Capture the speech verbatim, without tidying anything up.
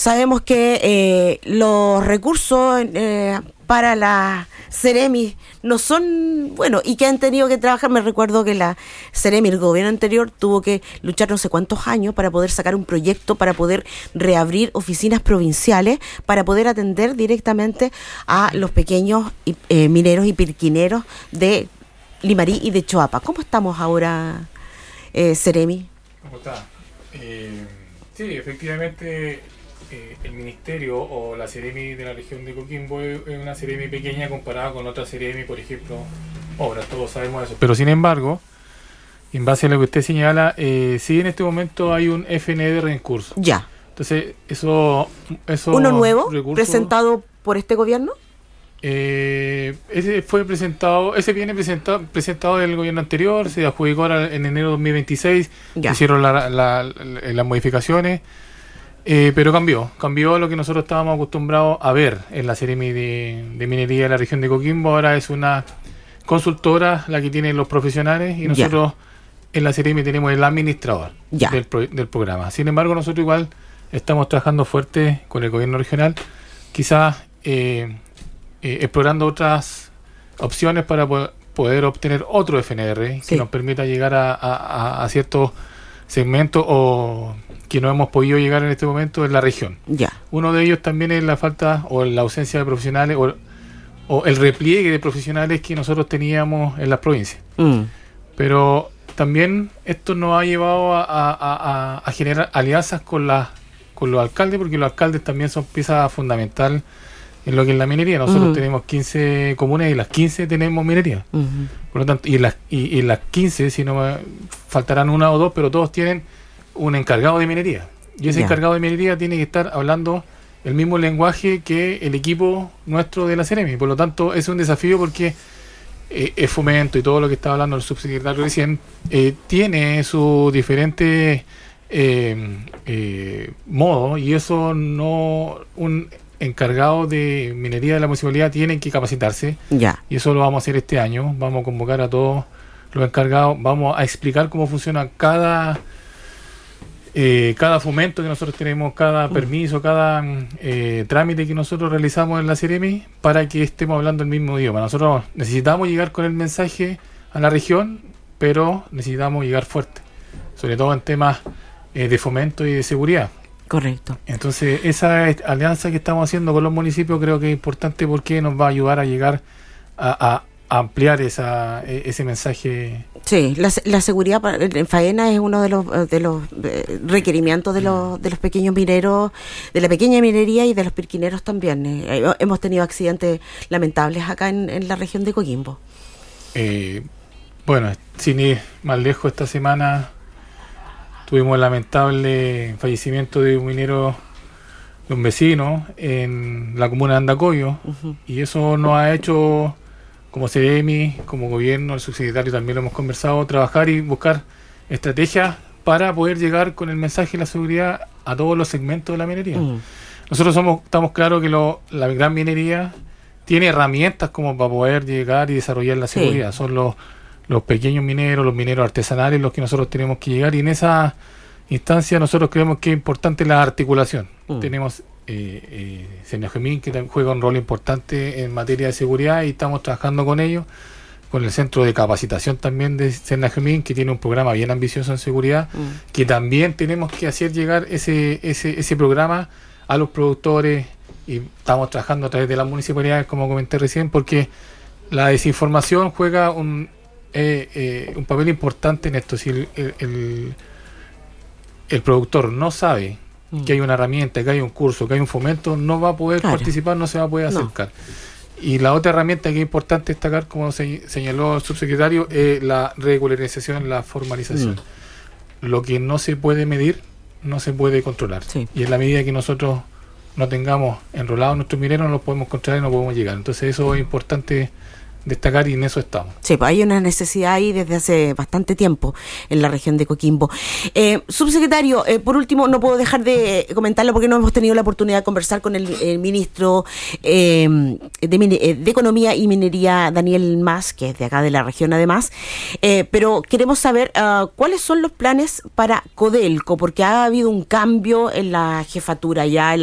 sabemos que eh, los recursos eh, para la Ceremi no son, bueno, y que han tenido que trabajar. Me recuerdo que la Ceremi, el gobierno anterior, tuvo que luchar no sé cuántos años para poder sacar un proyecto, para poder reabrir oficinas provinciales, para poder atender directamente a los pequeños eh, mineros y pirquineros de Limarí y de Choapa. ¿Cómo estamos ahora, eh, Ceremi? ¿Cómo está? Eh, sí, efectivamente... Eh, el ministerio o la Ceremi de la región de Coquimbo es una Ceremi pequeña comparada con otra Ceremi, por ejemplo, obras, todos sabemos eso. Pero sin embargo, en base a lo que usted señala, eh, sí en este momento hay un F N D en curso. Ya. Entonces, eso... eso ¿Uno nuevo recursos, presentado por este gobierno? Eh, ese fue presentado, ese viene presentado presentado del gobierno anterior, se adjudicó ahora en enero de dos mil veintiséis, ya. Hicieron la, la, la, las modificaciones. Eh, pero cambió, cambió lo que nosotros estábamos acostumbrados a ver en la Ceremi de, de minería de la región de Coquimbo. Ahora es una consultora la que tienen los profesionales y nosotros ya. En la Ceremi tenemos el administrador del, pro, del programa. Sin embargo, nosotros igual estamos trabajando fuerte con el gobierno regional, quizás eh, eh, explorando otras opciones para po- poder obtener otro F N R sí. que nos permita llegar a, a, a ciertos segmentos o que no hemos podido llegar en este momento en la región. Ya. Uno de ellos también es la falta o la ausencia de profesionales o, o el repliegue de profesionales que nosotros teníamos en las provincias. Mm. Pero también esto nos ha llevado a, a, a, a generar alianzas con, la, con los alcaldes, porque los alcaldes también son pieza fundamental en lo que es la minería. Nosotros uh-huh. tenemos quince comunes y las quince tenemos minería. Uh-huh. Por lo tanto, y las, y, y las quince, si no me faltarán una o dos, pero todos tienen un encargado de minería. Y ese yeah. encargado de minería tiene que estar hablando el mismo lenguaje que el equipo nuestro de la Ceremi. Por lo tanto, es un desafío porque eh, el fomento y todo lo que estaba hablando el subsecretario recién eh, tiene sus diferentes eh, eh, modos, y eso no... un encargado de minería de la municipalidad tienen que capacitarse yeah. y eso lo vamos a hacer este año. Vamos a convocar a todos los encargados, vamos a explicar cómo funciona cada eh, cada fomento que nosotros tenemos, cada permiso, cada eh, trámite que nosotros realizamos en la Ceremi, para que estemos hablando el mismo idioma. Nosotros necesitamos llegar con el mensaje a la región, pero necesitamos llegar fuerte, sobre todo en temas eh, de fomento y de seguridad. Correcto. Entonces, esa alianza que estamos haciendo con los municipios creo que es importante porque nos va a ayudar a llegar a, a ampliar esa ese mensaje. Sí, la, la seguridad en faena es uno de los de los requerimientos de los de los pequeños mineros, de la pequeña minería y de los pirquineros también. Eh, hemos tenido accidentes lamentables acá en, en la región de Coquimbo. Eh, bueno, sin ir más lejos, esta semana tuvimos el lamentable fallecimiento de un minero, de un vecino en la comuna de Andacollo, uh-huh. y eso nos ha hecho, como Ceremi, como gobierno, el subsecretario también lo hemos conversado, trabajar y buscar estrategias para poder llegar con el mensaje de la seguridad a todos los segmentos de la minería. Uh-huh. Nosotros somos estamos claros que lo, la gran minería tiene herramientas como para poder llegar y desarrollar la seguridad. Sí. Son los los pequeños mineros, los mineros artesanales, los que nosotros tenemos que llegar, y en esa instancia nosotros creemos que es importante la articulación. Mm. Tenemos eh, eh, Senajemín, que juega un rol importante en materia de seguridad, y estamos trabajando con ellos, con el centro de capacitación también de Senajemín, que tiene un programa bien ambicioso en seguridad, mm. que también tenemos que hacer llegar ese, ese, ese programa a los productores, y estamos trabajando a través de las municipalidades, como comenté recién, porque la desinformación juega un Eh, eh, un papel importante en esto. Si el, el, el productor no sabe mm. que hay una herramienta, que hay un curso, que hay un fomento, no va a poder claro. participar, no se va a poder acercar. No. Y la otra herramienta que es importante destacar, como se, señaló el subsecretario, es la regularización, la formalización. Mm. Lo que no se puede medir, no se puede controlar. Sí. Y en la medida que nosotros no tengamos enrolados nuestros mineros, no los podemos controlar y no podemos llegar. Entonces eso es importante destacar, y en eso estamos. Sí, pues hay una necesidad ahí desde hace bastante tiempo en la región de Coquimbo. Eh, subsecretario, eh, por último, no puedo dejar de comentarlo porque no hemos tenido la oportunidad de conversar con el, el ministro eh, de, de Economía y Minería, Daniel Mas, que es de acá de la región además, eh, pero queremos saber uh, cuáles son los planes para Codelco, porque ha habido un cambio en la jefatura ya, en la